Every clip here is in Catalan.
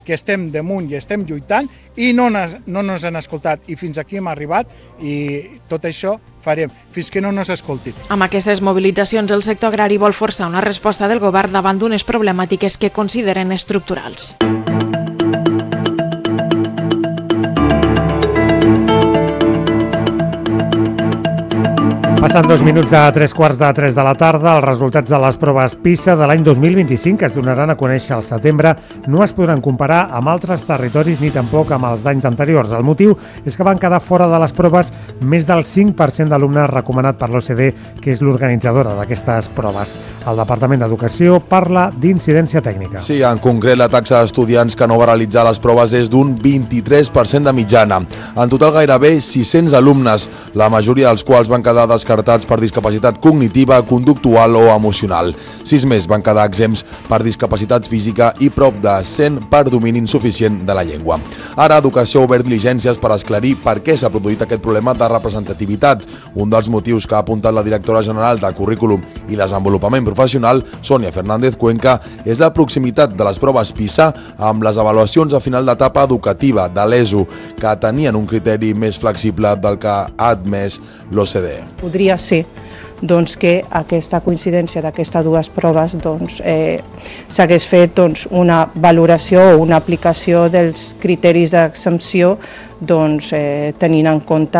que estem damunt i estem lluitant i no ens han escoltat. I fins aquí hem arribat i tot això farem fins que no ens escoltin. Amb aquestes mobilitzacions, el sector agrari vol forçar una resposta del govern davant d'unes problemàtiques que consideren estructurals. Passen 2 minuts a 3:15 de la tarda. Els resultats de les proves PISA de l'any 2025, que es donaran a conèixer al setembre, no es podran comparar amb altres territoris ni tampoc amb els d'anys anteriors. El motiu és que van quedar fora de les proves més del 5% d'alumnes recomanat per l'OCDE, que és l'organitzadora d'aquestes proves. El Departament d'Educació parla d'incidència tècnica. Sí, en concret la taxa d'estudiants que no va realitzar les proves és d'un 23% de mitjana. En total gairebé 600 alumnes, la majoria dels quals van quedar descartats per discapacitat cognitiva, conductual o emocional. 6 més van quedar exempts per discapacitat física i prop de 100 per domini insuficient de la llengua. Ara Educació ha obert diligències per esclarir per què s'ha produït aquest problema de representativitat. Un dels motius que ha apuntat la directora general de Currículum i Desenvolupament Professional, Sònia Fernández Cuenca, és la proximitat de les proves PISA amb les avaluacions a final d'etapa educativa de l'ESO, que tenien un criteri més flexible del que ha admès l'OCDE. Podria ser que aquesta coincidència d'aquestes dues proves s'hagués fet una valoració o una aplicació dels criteris d'exempció tenint en compte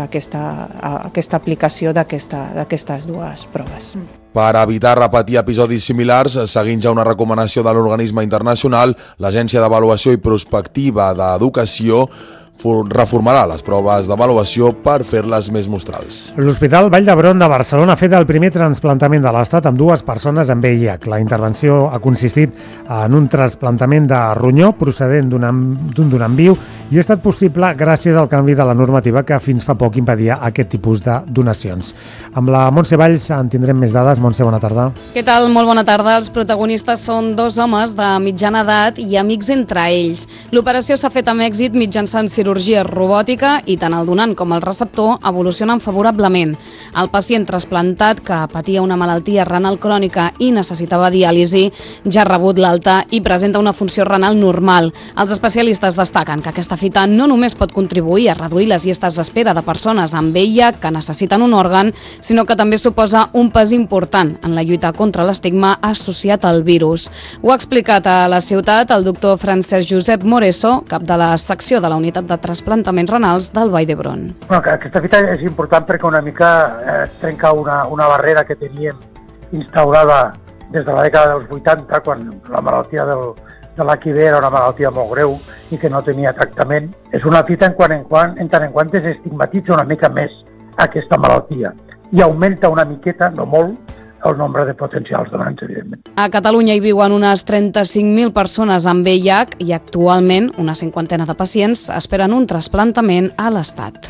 aquesta aplicació d'aquestes dues proves. Per evitar repetir episodis similars, seguint ja una recomanació de l'organisme internacional, l'Agència d'Avaluació i Prospectiva d'Educació reformarà les proves d'avaluació per fer-les més mostrals. L'Hospital Vall d'Hebron de Barcelona ha fet el primer trasplantament de l'Estat amb 2 persones amb VIH. La intervenció ha consistit en un trasplantament de ronyó procedent d'un donant viu i ha estat possible gràcies al canvi de la normativa que fins fa poc impedia aquest tipus de donacions. Amb la Montse Valls en tindrem més dades. Montse, bona tarda. Què tal? Molt bona tarda. Els protagonistes són 2 homes de mitjana edat i amics entre ells. L'operació s'ha fet amb èxit mitjançant cirurgia robòtica i tant el donant com el receptor evolucionen favorablement. El pacient trasplantat, que patia una malaltia renal crònica i necessitava diàlisi, ja ha rebut l'alta i presenta una funció renal normal. Els especialistes destaquen que aquesta fita no només pot contribuir a reduir les llistes d'espera de persones amb VIH que necessiten un òrgan, sinó que també suposa un pas important en la lluita contra l'estigma associat al virus. Ho ha explicat a la ciutat el doctor Francesc Josep Moreso, cap de la secció de la unitat de trasplantaments renals del Vall d'Hebron. Aquesta fita és important perquè una mica trenca una barrera que teníem instaurada des de la dècada dels 80, quan la malaltia de l'HIV era una malaltia molt greu i que no tenia tractament. És una fita en tant en quant es estigmatitza una mica més aquesta malaltia i augmenta una miqueta, no molt, el nombre de potencials donants, evidentment. A Catalunya hi viuen unes 35.000 persones amb VIH i actualment una 50ena de pacients esperen un trasplantament a l'Estat.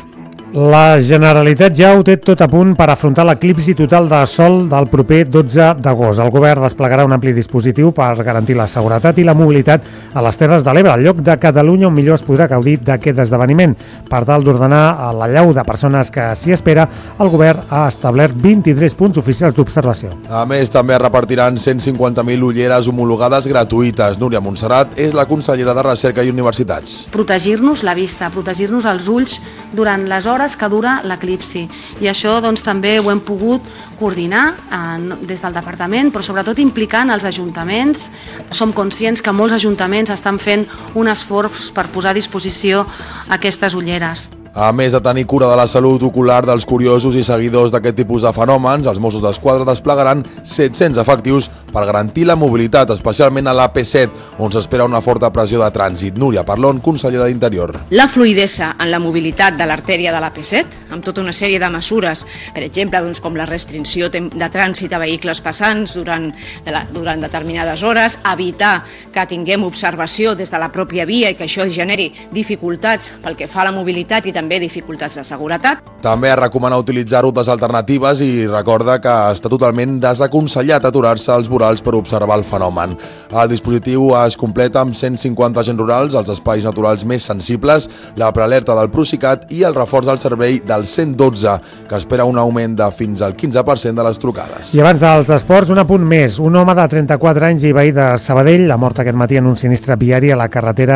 La Generalitat ja ho té tot a punt per afrontar l'eclipsi total de sol del proper 12 d'agost. El govern desplegarà un ampli dispositiu per garantir la seguretat i la mobilitat a les Terres de l'Ebre, al lloc de Catalunya on millor es podrà gaudir d'aquest esdeveniment. Per tal d'ordenar l'allau de persones que s'hi espera, el govern ha establert 23 punts oficials d'observació. A més, també es repartiran 150.000 ulleres homologades gratuïtes. Núria Montserrat és la consellera de Recerca i Universitats. Protegir-nos la vista, protegir-nos els ulls durant les hores que dura l'eclipsi. I això també ho hem pogut coordinar des del departament, però sobretot implicant els ajuntaments. Som conscients que molts ajuntaments estan fent un esforç per posar a disposició aquestes ulleres. A més de tenir cura de la salut ocular dels curiosos i seguidors d'aquest tipus de fenòmens, els Mossos d'Esquadra desplegaran 700 efectius per garantir la mobilitat, especialment a l'AP7, on s'espera una forta pressió de trànsit. Núria Parlon, consellera d'Interior. La fluïdesa en la mobilitat de l'artèria de l'AP7, amb tota una sèrie de mesures, per exemple, com la restricció de trànsit a vehicles passants durant determinades hores, evitar que tinguem observació des de la pròpia via i que això generi dificultats pel que fa a la mobilitat i també també dificultats de seguretat. També es recomana utilitzar rutes alternatives i recorda que està totalment desaconsellat aturar-se als vorals per observar el fenomen. El dispositiu es completa amb 150 agents rurals, els espais naturals més sensibles, la prealerta del Procicat i el reforç del servei del 112, que espera un augment de fins al 15% de les trucades. I abans dels esports, un apunt més. Un home de 34 anys i veí de Sabadell ha mort aquest matí en un sinistre viari a la carretera